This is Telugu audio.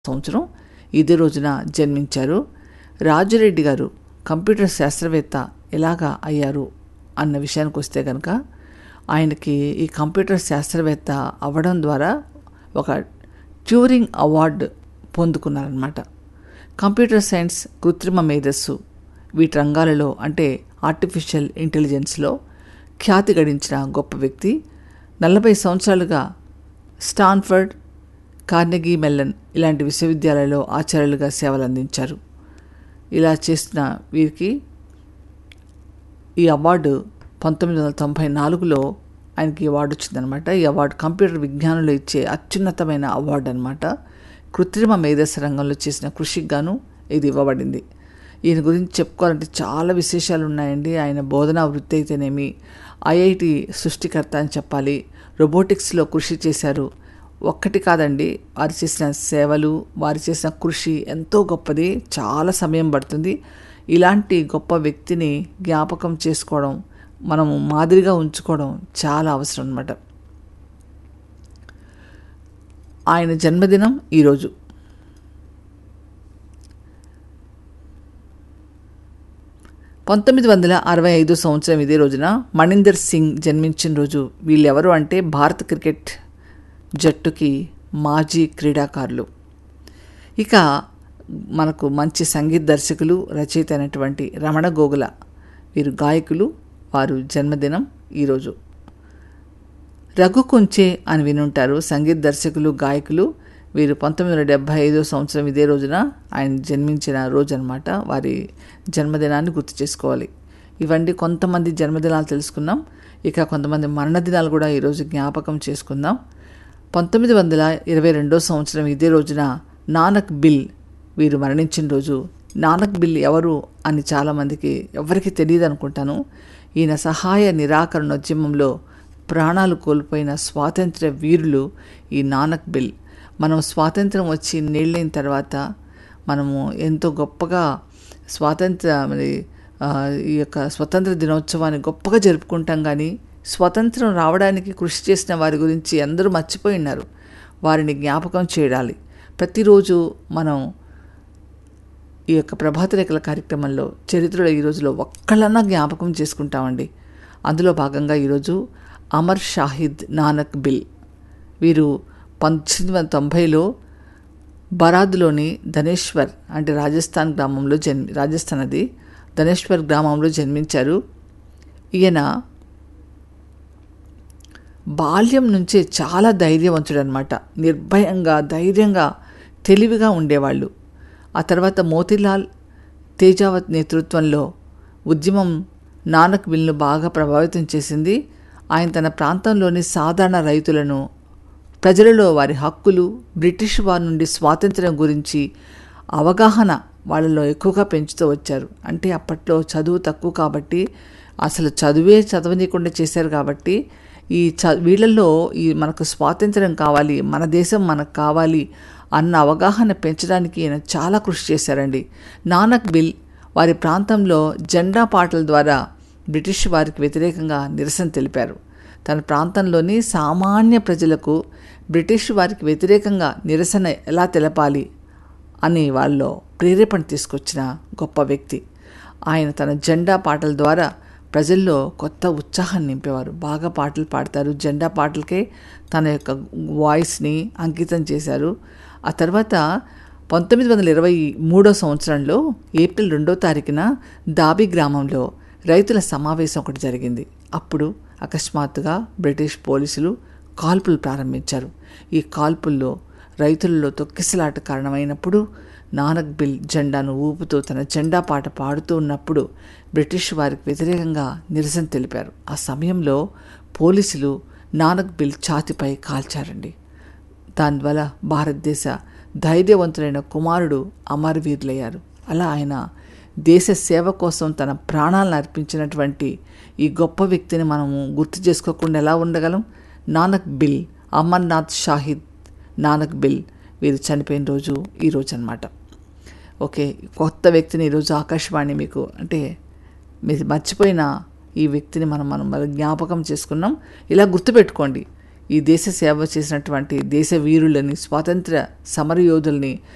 సంవత్సరం ఇదే రోజున జన్మించారు. రాజురెడ్డి గారు కంప్యూటర్ శాస్త్రవేత్త ఎలాగా అయ్యారు అన్న విషయానికి వస్తే కనుక, ఆయనకి ఈ కంప్యూటర్ శాస్త్రవేత్త అవ్వడం ద్వారా ఒక ట్యూరింగ్ అవార్డు పొందుకున్నారనమాట. కంప్యూటర్ సైన్స్, కృత్రిమ మేధస్సు వీటి రంగాలలో అంటే ఆర్టిఫిషియల్ ఇంటెలిజెన్స్లో ఖ్యాతి గడించిన గొప్ప వ్యక్తి. 40 సంవత్సరాలుగా స్టాన్ఫర్డ్, కార్నెగీ మెల్లన్ ఇలాంటి విశ్వవిద్యాలయాల్లో ఆచార్యులుగా సేవలు అందించారు. ఇలా చేసిన వీరికి ఈ అవార్డు 1994లో ఆయనకి అవార్డు వచ్చిందనమాట. ఈ అవార్డు కంప్యూటర్ విజ్ఞానంలో ఇచ్చే అత్యున్నతమైన అవార్డు అనమాట. కృత్రిమ మేధస్సు రంగంలో చేసిన కృషికి గాను ఇది ఇవ్వబడింది. ఈయన గురించి చెప్పుకోవాలంటే చాలా విశేషాలు ఉన్నాయండి. ఆయన బోధనా వృత్తి అయితేనేమి, ఐఐటి సృష్టికర్త అని చెప్పాలి. రోబోటిక్స్లో కృషి చేశారు. ఒక్కటి కాదండి, వారు చేసిన సేవలు, వారు చేసిన కృషి ఎంతో గొప్పది. చాలా సమయం పడుతుంది. ఇలాంటి గొప్ప వ్యక్తిని జ్ఞాపకం చేసుకోవడం, మనము మాదిరిగా ఉంచుకోవడం చాలా అవసరం అన్నమాట. ఆయన జన్మదినం ఈరోజు. సంవత్సరం ఇదే రోజున మణీందర్ సింగ్ జన్మించిన రోజు. వీళ్ళెవరు అంటే భారత క్రికెట్ జట్టుకి మాజీ క్రీడాకారులు. ఇక మనకు మంచి సంగీత దర్శకులు, రచయిత అయినటువంటి రమణ గోగుల వీరు గాయకులు. వారు జన్మదినం ఈరోజు. రఘు కుంచే అని వినుంటారు, సంగీత దర్శకులు, గాయకులు. వీరు 1975 సంవత్సరం ఇదే రోజున ఆయన జన్మించిన రోజు అనమాట. వారి జన్మదినాన్ని గుర్తు చేసుకోవాలి. ఇవండి కొంతమంది జన్మదినాలు తెలుసుకున్నాం. ఇక కొంతమంది మరణదినాలు కూడా ఈరోజు జ్ఞాపకం చేసుకుందాం. 1922 సంవత్సరం ఇదే రోజున నానక్ బిల్ వీరు మరణించిన రోజు. నానక్ బిల్ ఎవరు అని చాలామందికి ఎవరికి తెలియదు అనుకుంటాను. ఈయన సహాయ నిరాకరణోద్యమంలో ప్రాణాలు కోల్పోయిన స్వాతంత్ర్య వీరులు ఈ నానక్ బిల్. మనం స్వాతంత్రం వచ్చి నేళ్ళైన తర్వాత మనము ఎంతో గొప్పగా ఈ యొక్క స్వతంత్ర దినోత్సవాన్ని గొప్పగా జరుపుకుంటాం. కానీ స్వతంత్రం రావడానికి కృషి చేసిన వారి గురించి అందరూ మర్చిపోయి ఉన్నారు. వారిని జ్ఞాపకం చేయాలి. ప్రతిరోజు మనం ఈ యొక్క ప్రభాత రేఖల కార్యక్రమంలో చరిత్రలో ఈ రోజులో ఒక్కళ్ళన్నా జ్ఞాపకం చేసుకుంటామండి. అందులో భాగంగా ఈరోజు అమర్ షాహిద్ నానక్ బిల్. వీరు 1890లో బరాద్లోని ధనేశ్వర్ అంటే రాజస్థాన్ అది ధనేశ్వర్ గ్రామంలో జన్మించారు. ఈయన బాల్యం నుంచే చాలా ధైర్యవంతుడు అనమాట. నిర్భయంగా, ధైర్యంగా, తెలివిగా ఉండేవాళ్ళు. ఆ తర్వాత మోతీలాల్ తేజావత్ నేతృత్వంలో ఉద్యమం నానక్ బిల్ను బాగా ప్రభావితం చేసింది. ఆయన తన ప్రాంతంలోని సాధారణ రైతులను, ప్రజలలో వారి హక్కులు, బ్రిటిష్ వారి నుండి స్వాతంత్ర్యం గురించి అవగాహన వాళ్ళలో ఎక్కువగా పెంచుతూ వచ్చారు. అంటే అప్పట్లో చదువు తక్కువ కాబట్టి, అసలు చదవనీయకుండా చేశారు కాబట్టి వీళ్ళల్లో ఈ మనకు స్వాతంత్ర్యం కావాలి, మన దేశం మనకు కావాలి అన్న అవగాహన పెంచడానికి ఈయన చాలా కృషి చేశారండి. నానక్ బిల్ వారి ప్రాంతంలో జెండా పాటల ద్వారా బ్రిటిష్ వారికి వ్యతిరేకంగా నిరసన తెలిపారు. తన ప్రాంతంలోని సామాన్య ప్రజలకు బ్రిటిష్ వారికి వ్యతిరేకంగా నిరసన ఎలా తెలపాలి అని వాళ్ళలో ప్రేరేపణ తీసుకొచ్చిన గొప్ప వ్యక్తి. ఆయన తన జెండా పాటల ద్వారా ప్రజల్లో కొత్త ఉత్సాహాన్ని నింపేవారు. బాగా పాటలు పాడతారు. జెండా పాటలకే తన యొక్క వాయిస్ని అంకితం చేశారు. ఆ తర్వాత 1923 సంవత్సరంలో ఏప్రిల్ 2వ తారీఖున దాబి గ్రామంలో రైతుల సమావేశం ఒకటి జరిగింది. అప్పుడు అకస్మాత్తుగా బ్రిటిష్ పోలీసులు కాల్పులు ప్రారంభించారు. ఈ కాల్పుల్లో రైతులలో తొక్కిసలాట కారణమైనప్పుడు నానక్ బిల్ జెండాను ఊపుతూ తన జెండా పాట పాడుతూ ఉన్నప్పుడు బ్రిటిష్ వారికి వ్యతిరేకంగా నిరసన తెలిపారు. ఆ సమయంలో పోలీసులు నానక్ బిల్ ఛాతిపై కాల్చారండి. దానివల్ల భారతదేశ ధైర్యవంతులైన కుమారుడు అమరవీరులయ్యారు. అలా ఆయన దేశ సేవ కోసం తన ప్రాణాలను అర్పించినటువంటి ఈ గొప్ప వ్యక్తిని మనము గుర్తు చేసుకోకుండా ఎలా ఉండగలం? నానక్ బిల్, అమర్నాథ్ షాహిద్ నానక్ బిల్ వీరు చనిపోయిన రోజు ఈరోజు అనమాట. ఓకే, కొత్త వ్యక్తిని ఈరోజు ఆకాశవాణి మీకు అంటే మీరు మర్చిపోయిన ఈ వ్యక్తిని మనం జ్ఞాపకం చేసుకున్నాం. ఇలా గుర్తుపెట్టుకోండి. ఈ దేశ సేవ చేసినటువంటి దేశ వీరులని, స్వాతంత్ర సమరయోధుల్ని